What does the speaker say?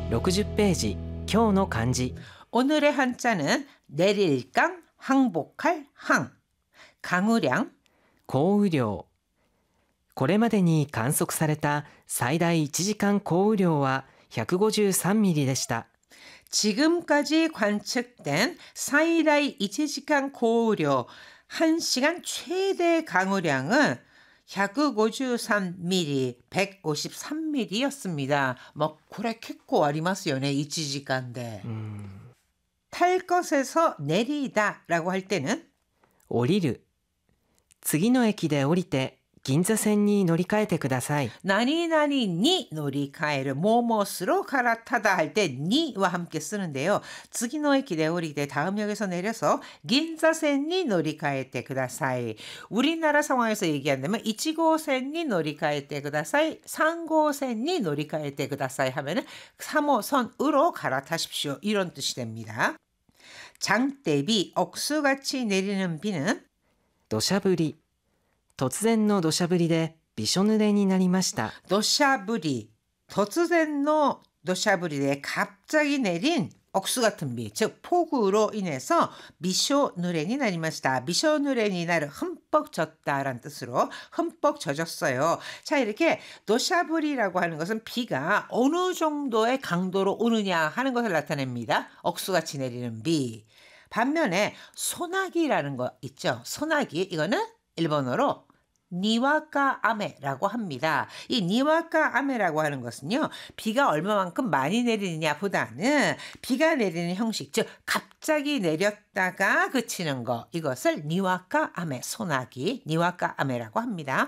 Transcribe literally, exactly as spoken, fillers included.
ろくじゅっページ、今日の漢字。 오늘의 한자는 내릴강, 항복할, 항, 강우량, 降雨量。これまでに観測された最大いちじかん降雨量はひゃくごじゅうさんミリでした。 지금까지 관측된 사이다이 이 시간 고우려 한 시간 최대 강우량은 백오십삼 밀리미터, 백오십삼 밀리미터였습니다. 뭐これ結構ありますよね. 이 시간대. 음... 탈 것에서 내리다라고 할 때는 降りる。次の駅で降りて銀座線に乗り換えてください。 나니나니 니 노리카에를 뭐뭐으로 갈아타다 할 때 니와 함께 쓰는데요. 次の駅で降りて 다음 역에서 내려서 긴자센니 노리카에테 그다사이. 우리나라 상황에서 얘기한다면 이치고센니 노리카에테 그다사이, 삼고센니 노리카에테 그다사이 하면은 삼 호선으로 갈아타십시오. 이런 뜻이 됩니다. 장대비, 억수같이 내리는 비는 土砂降り。突然の土砂降りでびしょ濡れになりました。 도샤부리, 突然の 도샤부리에 갑자기 내린 억수 같은 비, 즉 폭우로 인해서 미쇼 누렌이 나리마시다. 미쇼 누렌이 나를 흠뻑 젖다라는 뜻으로 흠뻑 젖었어요. 자, 이렇게 도샤부리라고 하는 것은 비가 어느 정도의 강도로 오느냐 하는 것을 나타냅니다. 억수같이 내리는 비. 반면에 소나기라는 거 있죠. 소나기, 이거는 일본어로 니와카 아메라고 합니다. 이 니와카 아메라고 하는 것은요, 비가 얼마만큼 많이 내리느냐 보다는 비가 내리는 형식, 즉 갑자기 내렸다가 그치는 거, 이것을 니와카 아메, 소나기, 니와카 아메라고 합니다.